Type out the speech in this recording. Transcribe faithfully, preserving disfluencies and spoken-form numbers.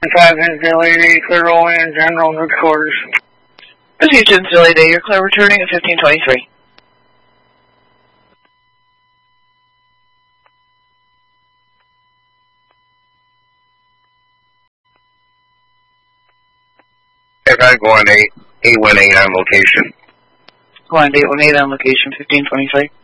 five is delayed eight, clear rolling in general news quarters. Houston's delayed eight, you're clear returning at fifteen twenty-three. If I go on eight, eight one eight on location. Go on eight one eight on location, fifteen twenty-three.